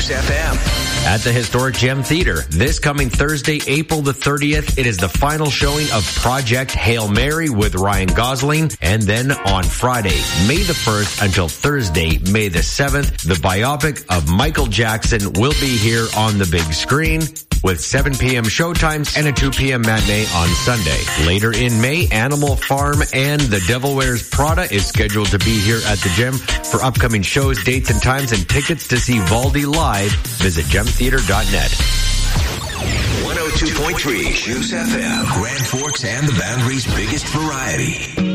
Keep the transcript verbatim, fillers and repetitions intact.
Juice F M. At the historic Gem Theater, this coming Thursday, April the thirtieth, it is the final showing of Project Hail Mary with Ryan Gosling. And then on Friday, May the first until Thursday, May the seventh, the biopic of Michael Jackson will be here on the big screen, with seven p.m. showtimes and a two p.m. matinee on Sunday. Later in May, Animal Farm and The Devil Wears Prada is scheduled to be here at the Gem. For upcoming shows, dates, and times, and tickets to see Valdi live, visit gem theater dot net. one oh two point three Juice F M, Grand Forks and the Boundary's biggest variety.